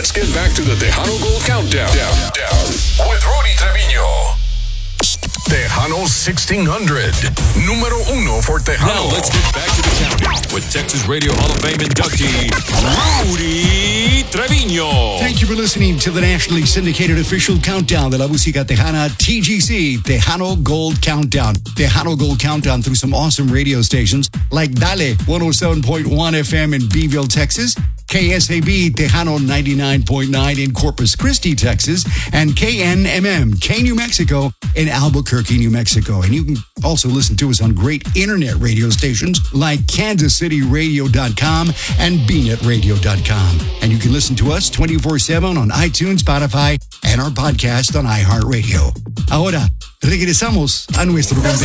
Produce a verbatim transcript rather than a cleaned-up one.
let's get back to the Tejano Gold Countdown. Down, down, with Rudy Treviño. Tejano sixteen hundred. Número uno for Tejano. Now let's get back to the countdown with Texas Radio Hall of Fame inductee, Rudy Treviño. Thank you for listening to the nationally syndicated official countdown de la música tejana, T G C, Tejano Gold Countdown. Tejano Gold Countdown through some awesome radio stations like Dale one oh seven point one F M in Beeville, Texas, K S A B Tejano ninety-nine point nine in Corpus Christi, Texas, and K N M M, K New Mexico in Albuquerque, New Mexico. And you can also listen to us on great internet radio stations like kansas city radio dot com and b net radio dot com. And you can listen to us twenty-four seven on iTunes, Spotify, and our podcast on iHeartRadio. Ahora, regresamos a nuestro